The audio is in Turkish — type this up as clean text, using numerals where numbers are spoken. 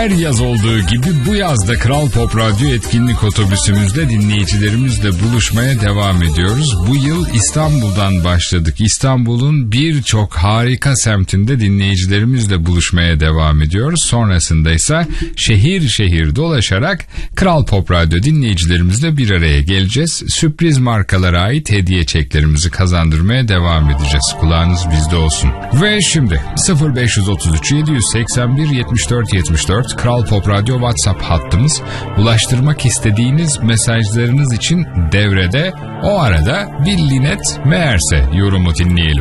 Her yaz olduğu gibi bu yaz da Kral Pop Radyo etkinlik otobüsümüzle dinleyicilerimizle buluşmaya devam ediyoruz. Bu yıl İstanbul'dan başladık. İstanbul'un birçok harika semtinde dinleyicilerimizle buluşmaya devam ediyoruz. Sonrasında ise şehir şehir dolaşarak Kral Pop Radyo dinleyicilerimizle bir araya geleceğiz. Sürpriz markalara ait hediye çeklerimizi kazandırmaya devam edeceğiz. Kulağınız bizde olsun. Ve şimdi 0533 781 74 74 Kral Pop Radyo WhatsApp hattımız. Ulaştırmak istediğiniz mesajlarınız için devrede. O arada bir Linet meğerse yorumu dinleyelim.